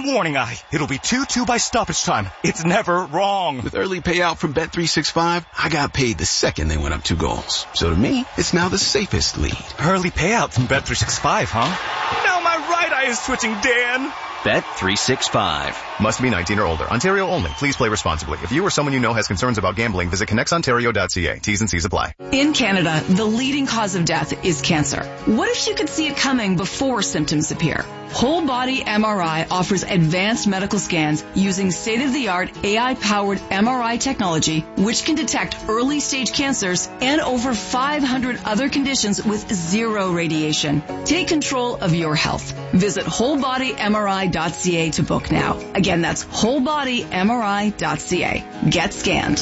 warning eye. It'll be 2-2 by stoppage time. It's never wrong. With early payout from Bet365, I got paid the second they went up 2 goals. So to me, it's now the safest lead. Early payout from Bet365, huh? Now my right eye is twitching, Dan. Bet365. Must be 19 or older. Ontario only. Please play responsibly. If you or someone you know has concerns about gambling, visit connectsontario.ca. T's and C's apply. In Canada, the leading cause of death is cancer. What if you could see it coming before symptoms appear? Whole Body MRI offers advanced medical scans using state-of-the-art AI-powered MRI technology, which can detect early-stage cancers and over 500 other conditions with zero radiation. Take control of your health. Visit wholebodymri.ca to book now. Again, that's wholebodymri.ca. Get scanned.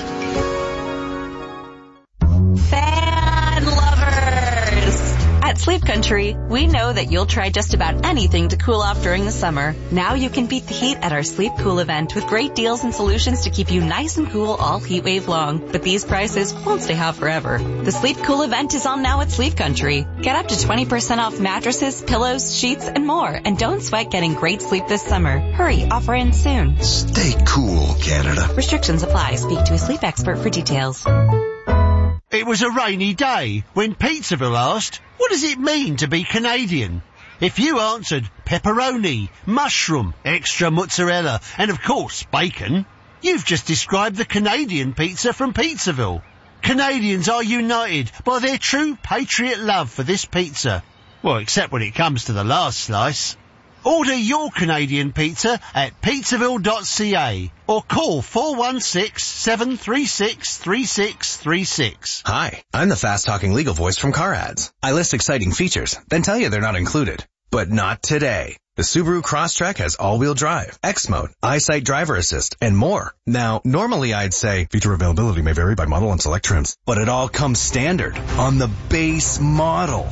Fan lovers! At Sleep Country, we know that you'll try just about anything to cool off during the summer. Now you can beat the heat at our Sleep Cool event with great deals and solutions to keep you nice and cool all heat wave long. But these prices won't stay hot forever. The Sleep Cool event is on now at Sleep Country. Get up to 20% off mattresses, pillows, sheets, and more. And don't sweat getting great sleep this summer. Hurry, offer ends soon. Stay cool, Canada. Restrictions apply. Speak to a sleep expert for details. It was a rainy day when Pizzaville asked, what does it mean to be Canadian? If you answered pepperoni, mushroom, extra mozzarella, and of course bacon, you've just described the Canadian pizza from Pizzaville. Canadians are united by their true patriot love for this pizza. Well, except when it comes to the last slice. Order your Canadian pizza at pizzaville.ca or call 416-736-3636. Hi, I'm the fast-talking legal voice from Car Ads. I list exciting features, then tell you they're not included. But not today. The Subaru Crosstrek has all-wheel drive, X-Mode, EyeSight driver assist, and more. Now, normally I'd say feature availability may vary by model and select trims, but it all comes standard on the base model.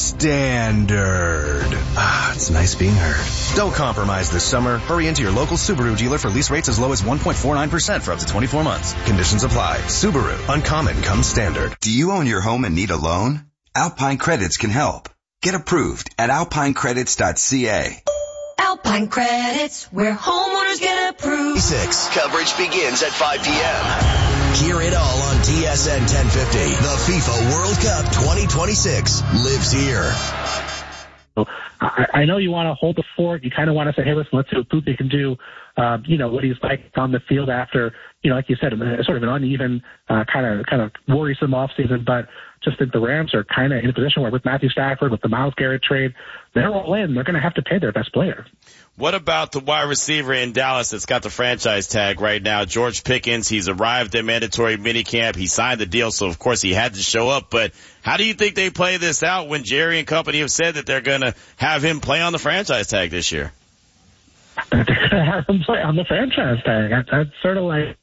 Standard. Ah, it's nice being heard. Don't compromise this summer. Hurry into your local Subaru dealer for lease rates as low as 1.49% for up to 24 months. Conditions apply. Subaru. Uncommon comes standard. Do you own your home and need a loan? Alpine Credits can help. Get approved at alpinecredits.ca. Alpine Credits, where homeowners get approved. 6. Coverage begins at 5 p.m. Hear it all on TSN 1050. The FIFA World Cup 2026 lives here. I know you want to hold the fort. You kind of want to say, hey, listen, let's see what Puka can do. What he's like on the field after, like you said, sort of an uneven, kind of worrisome offseason. But just think the Rams are kind of in a position where with Matthew Stafford, with the Myles Garrett trade, they're all in. They're going to have to pay their best player. What about the wide receiver in Dallas that's got the franchise tag right now, George Pickens? He's arrived at mandatory minicamp. He signed the deal, so of course he had to show up. But how do you think they play this out when Jerry and company have said that they're going to have him play on the franchise tag this year? They're going to have him play on the franchise tag. That's sort of like,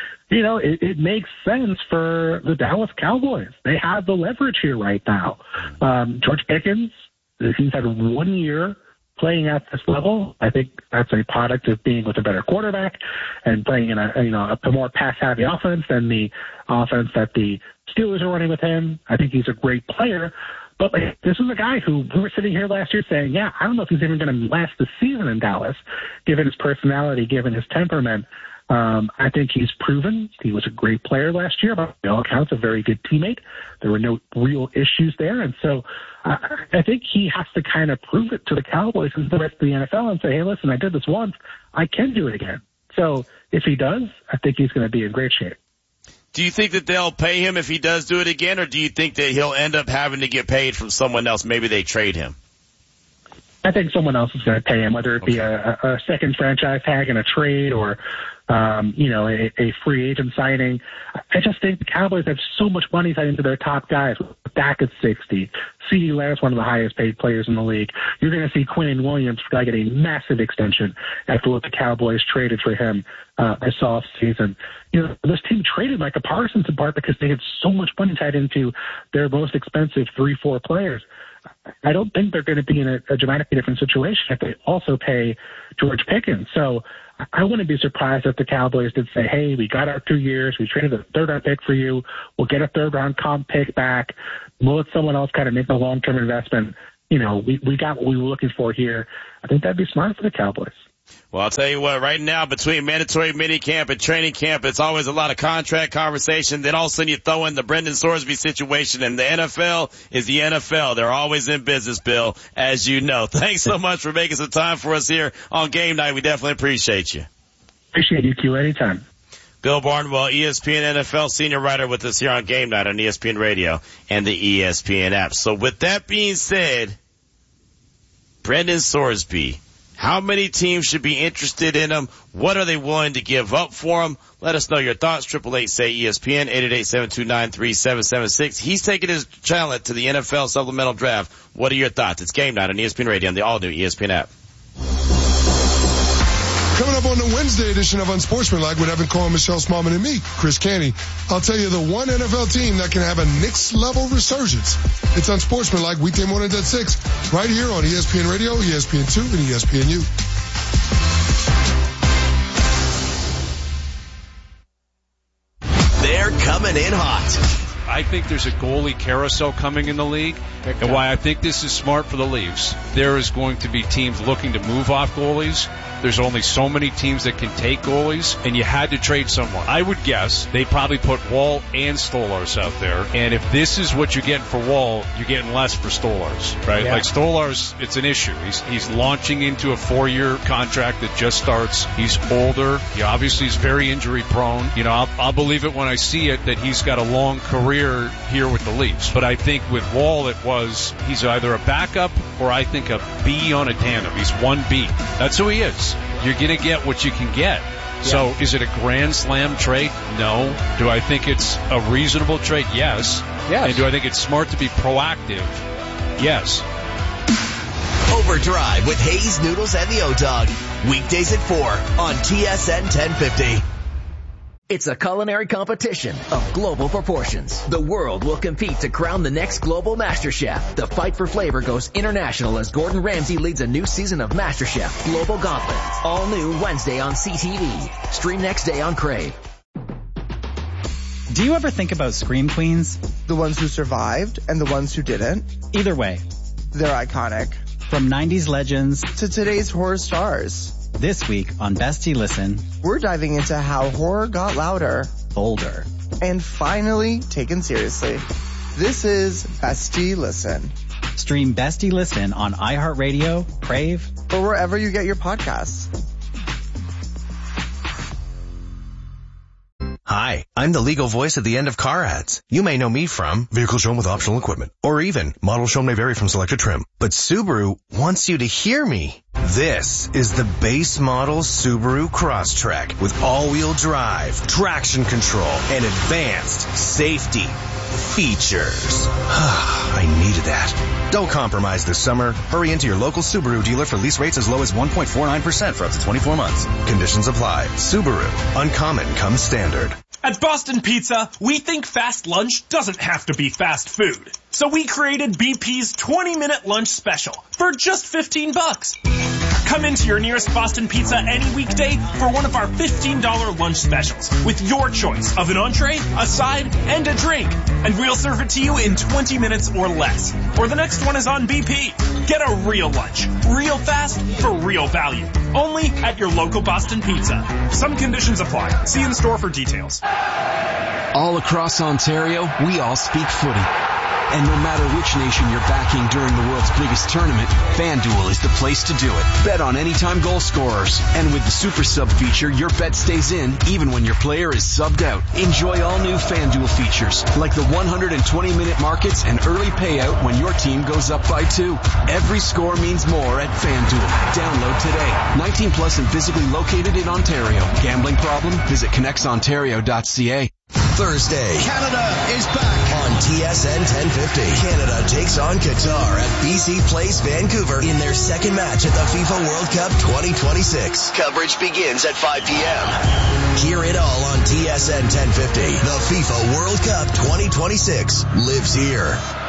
it makes sense for the Dallas Cowboys. They have the leverage here right now. George Pickens, he's had 1 year playing at this level. I think that's a product of being with a better quarterback and playing in a more pass-heavy offense than the offense that the Steelers are running with him. I think he's a great player. But this is a guy who we were sitting here last year saying, I don't know if he's even going to last the season in Dallas, given his personality, given his temperament. I think he's proven he was a great player last year, but by all accounts, a very good teammate. There were no real issues there. And so I think he has to kind of prove it to the Cowboys and the rest of the NFL and say, hey, listen, I did this once. I can do it again. So if he does, I think he's going to be in great shape. Do you think that they'll pay him if he does do it again, or do you think that he'll end up having to get paid from someone else? Maybe they trade him. I think someone else is going to pay him, whether it be a second franchise tag in a trade or a free agent signing. I just think the Cowboys have so much money tied into their top guys. Dak at 60. CeeDee Lamb's one of the highest paid players in the league. You're going to see Quinn Williams get a massive extension after what the Cowboys traded for him this offseason. This team traded Micah Parsons in part because they had so much money tied into their most expensive 3-4 players. I don't think they're going to be in a dramatically different situation if they also pay George Pickens. So I wouldn't be surprised if the Cowboys did say, hey, we got our 2 years. We traded a third-round pick for you. We'll get a third-round comp pick back. We'll let someone else kind of make the long-term investment. We got what we were looking for here. I think that'd be smart for the Cowboys. Well, I'll tell you what, right now between mandatory minicamp and training camp, it's always a lot of contract conversation. Then all of a sudden you throw in the Brendan Sorsby situation, and the NFL is the NFL. They're always in business, Bill, as you know. Thanks so much for making some time for us here on Game Night. We definitely appreciate you. Appreciate you, Q, anytime. Bill Barnwell, ESPN NFL senior writer with us here on Game Night on ESPN Radio and the ESPN app. So with that being said, Brendan Sorsby, how many teams should be interested in him? What are they willing to give up for him? Let us know your thoughts. 888-SAY-ESPN, 888-729-3776. He's taking his talent to the NFL supplemental draft. What are your thoughts? It's Game Night on ESPN Radio and the all-new ESPN app. Coming up on the Wednesday edition of Unsportsmanlike with Evan Cohen, Michelle Smallman, and me, Chris Canty, I'll tell you the one NFL team that can have a Knicks-level resurgence. It's Unsportsmanlike, weekday mornings at 6, right here on ESPN Radio, ESPN2, and ESPNU. They're coming in hot. I think there's a goalie carousel coming in the league, and why I think this is smart for the Leafs. There is going to be teams looking to move off goalies. There's only so many teams that can take goalies, and you had to trade someone. I would guess they probably put Wall and Stolarz out there, and if this is what you're getting for Wall, you're getting less for Stolarz, right? Yeah. Like Stolarz, it's an issue. He's launching into a 4-year contract that just starts. He's older. He obviously is very injury prone. You know, I'll believe it when I see it that he's got a long career here with the Leafs. But I think with Wall, he's either a backup or I think a B on a tandem. He's 1B. That's who he is. You're going to get what you can get. Yeah. So is it a grand slam trade? No. Do I think it's a reasonable trade? Yes. And do I think it's smart to be proactive? Yes. Overdrive with Hayes, Noodles, and the O-Dog. Weekdays at 4 on TSN 1050. It's a culinary competition of global proportions. The world will compete to crown the next global Master Chef. The fight for flavor goes international as Gordon Ramsay leads a new season of Master Chef Global Gauntlet. All new Wednesday on CTV. Stream next day on Crave. Do you ever think about Scream Queens? The ones who survived and the ones who didn't? Either way, they're iconic. From 90s legends to today's horror stars. This week on Bestie Listen, we're diving into how horror got louder, bolder, and finally taken seriously. This is Bestie Listen. Stream Bestie Listen on iHeartRadio, Crave, or wherever you get your podcasts. Hi, I'm the legal voice at the end of car ads. You may know me from vehicle shown with optional equipment, or even model shown may vary from selected trim. But Subaru wants you to hear me. This is the base model Subaru Crosstrek with all-wheel drive, traction control, and advanced safety features. I needed that. Don't compromise this summer. Hurry into your local Subaru dealer for lease rates as low as 1.49% for up to 24 months. Conditions apply. Subaru. Uncommon comes standard. At Boston Pizza, we think fast lunch doesn't have to be fast food. So we created BP's 20-minute lunch special for just $15. Come into your nearest Boston Pizza any weekday for one of our $15 lunch specials with your choice of an entree, a side, and a drink. And we'll serve it to you in 20 minutes or less. Or the next one is on BP. Get a real lunch, real fast, for real value. Only at your local Boston Pizza. Some conditions apply. See in store for details. All across Ontario, we all speak footy. And no matter which nation you're backing during the world's biggest tournament, FanDuel is the place to do it. Bet on anytime goal scorers. And with the Super Sub feature, your bet stays in even when your player is subbed out. Enjoy all new FanDuel features, like the 120-minute markets and early payout when your team goes up by 2. Every score means more at FanDuel. Download today. 19 plus and physically located in Ontario. Gambling problem? Visit connectsontario.ca. Thursday, Canada is back on TSN 1050. Canada takes on Qatar at BC Place, Vancouver in their second match at the FIFA World Cup 2026. Coverage begins at 5 p.m. Hear it all on TSN 1050. The FIFA World Cup 2026 lives here.